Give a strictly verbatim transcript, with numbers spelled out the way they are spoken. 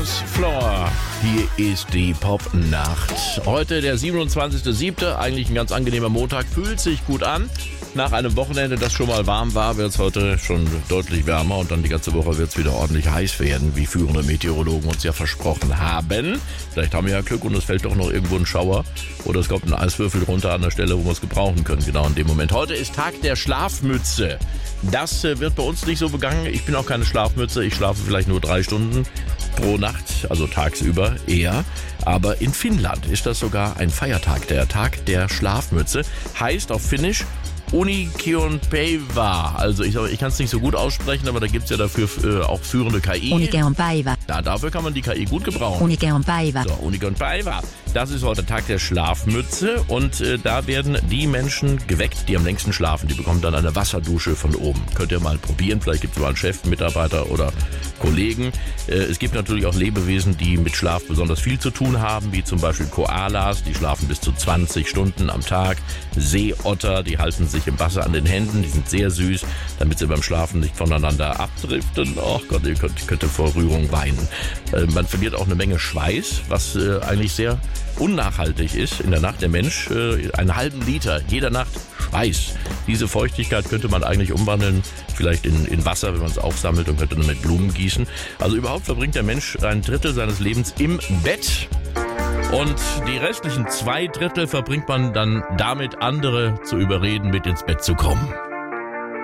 Dance Floor. Hier ist die Popnacht. Heute der siebenundzwanzigster siebte Eigentlich ein ganz angenehmer Montag. Fühlt sich gut an. Nach einem Wochenende, das schon mal warm war, wird es heute schon deutlich wärmer. Und dann die ganze Woche wird es wieder ordentlich heiß werden, wie führende Meteorologen uns ja versprochen haben. Vielleicht haben wir ja Glück und es fällt doch noch irgendwo ein Schauer. Oder es kommt ein Eiswürfel runter an der Stelle, wo wir es gebrauchen können. Genau in dem Moment. Heute ist Tag der Schlafmütze. Das äh, wird bei uns nicht so begangen. Ich bin auch keine Schlafmütze. Ich schlafe vielleicht nur drei Stunden pro Nacht, also tagsüber eher. Aber in Finnland ist das sogar ein Feiertag, der Tag der Schlafmütze. Heißt auf Finnisch Unikionpäivä. Also ich, ich kann es nicht so gut aussprechen, aber da gibt es ja dafür äh, auch führende K I. Unikionpäivä. Da, dafür kann man die K I gut gebrauchen. Unikionpäivä. So, Unikionpäivä. Das ist heute Tag der Schlafmütze und äh, da werden die Menschen geweckt, die am längsten schlafen. Die bekommen dann eine Wasserdusche von oben. Könnt ihr mal probieren. Vielleicht gibt es mal einen Chef, Mitarbeiter oder Kollegen. Äh, es gibt natürlich auch Lebewesen, die mit Schlaf besonders viel zu tun haben, wie zum Beispiel Koalas. Die schlafen bis zu zwanzig Stunden am Tag. Seeotter, die halten sich im Wasser an den Händen. Die sind sehr süß, damit sie beim Schlafen nicht voneinander abdriften. Oh Gott, ihr könnt, könnt vor Rührung weinen. Äh, man verliert auch eine Menge Schweiß, was äh, eigentlich sehr unnachhaltig ist. In der Nacht der Mensch äh, einen halben Liter jeder Nacht Schweiß. Diese Feuchtigkeit könnte man eigentlich umwandeln, vielleicht in, in Wasser, wenn man es aufsammelt und könnte dann mit Blumen gießen. Also überhaupt verbringt der Mensch ein Drittel seines Lebens im Bett. Und die restlichen zwei Drittel verbringt man dann damit, andere zu überreden, mit ins Bett zu kommen.